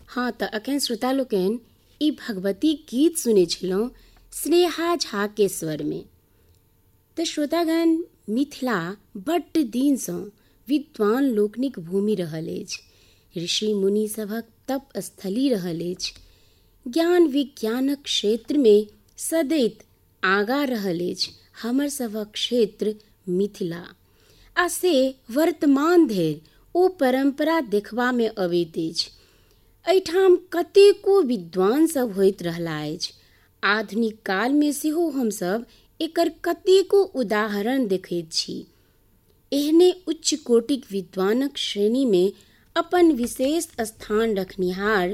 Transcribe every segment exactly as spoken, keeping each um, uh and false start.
हाँ तऽ अखन श्रोता लोकनि ई भगवती गीत सुनै छलहुँ स्नेहा झा के स्वर में। तऽ श्रोतागण, मिथिला बड्ड दिनसँ विद्वान लोकनिक भूमि रहल अछि, ऋषि मुनि सभक तप स्थली रहल अछि, ज्ञान विज्ञानक क्षेत्र में सदैत आगाँ रहल अछि हमर सभक क्षेत्र मिथिला। आ से वर्तमान धरि ओ परंपरा देखबा में अबैत अछि। एहिठाम कतेको विद्वान सब होइत रहला अछि। आधुनिक काल में सेहो हमसब एकर कतेको उदाहरण देखैत छी। एहने उच्च कोटिक विद्वानक श्रेणी में अपन विशेष स्थान रखनिहार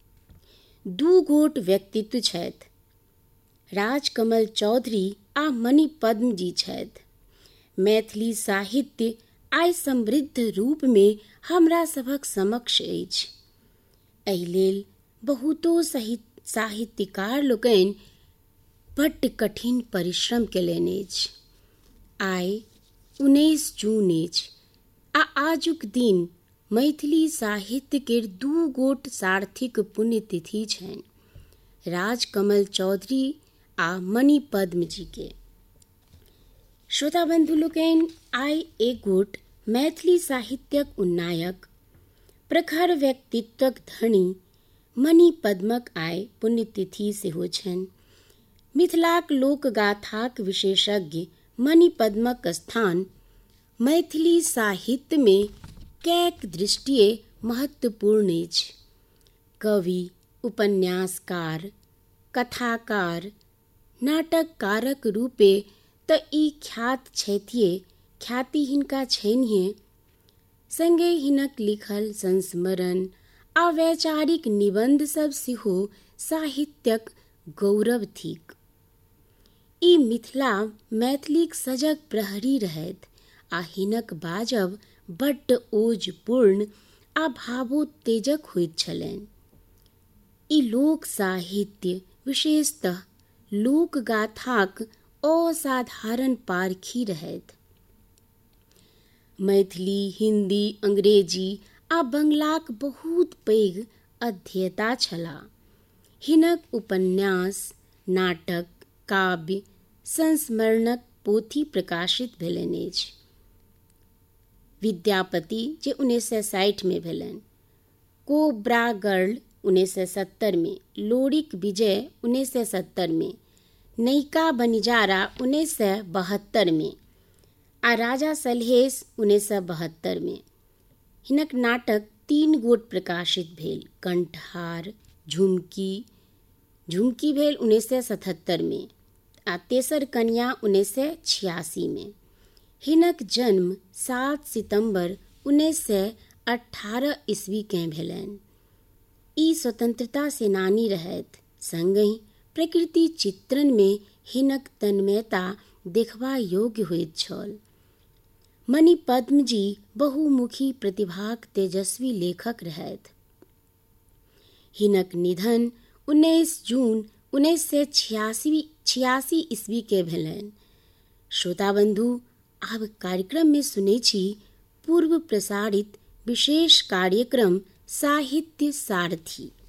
दू गोट व्यक्तित्व छथि, राजकमल चौधरी आ मणि पद्म जी छथि। मैथिली साहित्य आइ समृद्ध रूप में हमरा सभक समक्ष अछि। एहि लेल बहुतो साहित्यकार लोकनि बड्ड कठिन परिश्रम केलनि अछि। आइ उन्नैस जून अछि आ आजुक दिन मैथिली साहित्य के दू गोट सार्थिक पुण्यतिथि छनि, राजकमल चौधरी आ मणि पद्म जी के। श्रोता बंधु लोकनि, आइ एक गोट मैथिली साहित्यक उन्नायक, प्रखर व्यक्तित्वक धनी मणि पद्मक आइ पुण्यतिथि सेहो छनि। मिथिलाक लोकगाथाक विशेषज्ञ मणि पद्मक स्थान मैथिली साहित्य में कैक दृष्टिए महत्वपूर्ण अछि। कवि, उपन्यासकार, कथाकार, नाटककारक रूपे तऽ ई ख्यात छथिए, ख्याति हिनका छनिहे, संगे हिनक लिखल संस्मरण आ वैचारिक निबंध सब सेहो साहित्यक गौरव थिक। ई मिथिला मैथिलीक सजग प्रहरी रहथि आ हिनक बाजब बड्ड ओजपूर्ण आ भावोत्तेजक होइत छलनि। ई लोक साहित्य, विशेषतः लोकगाथाक असाधारण पारखी रहथि। मैथिली, हिंदी, अंग्रेजी आ बंगलाक बहुत पैघ अध्येता छलाह। हिनक उपन्यास, नाटक, काव्य, संस्मरणक पोथी प्रकाशित भेलनि अछि। विद्यापति जे उन्नैस सौ साठि में भेलनि, कोब्रा गर्ल उन्नैस सौ सत्तर में, लोरिक विजय उन्नैस सौ सत्तर में, नैका बनिजारा उन्नैस सौ बहत्तर में आ राजा सलहेश उन्नैस सौ बहत्तर में। हिनक नाटक तीन गोट प्रकाशित भेल, कंठहार, झुमकी झुमकी भेल उन्नैस सौ सतहत्तर में आ तेसर कन्या उन्नैस सौ छियासी में। हिनक जन्म सात सितंबर उन्नैस सौ अठारह ईस्वी के भेलनि। ई स्वतंत्रता सेनानी रहथि, संगहि प्रकृति चित्रण में हिनक तन्मयता देखबा योग्य होइत छल। मणि पद्म जी बहुमुखी प्रतिभाक तेजस्वी लेखक रहथि। हिनक निधन उन्नैस जून उन्नैस सौ छियासी छियासी ईस्वी के भेलनि। श्रोता बंधु, आब कार्यक्रम में सुनै छी पूर्व प्रसारित विशेष कार्यक्रम साहित्य सारथी।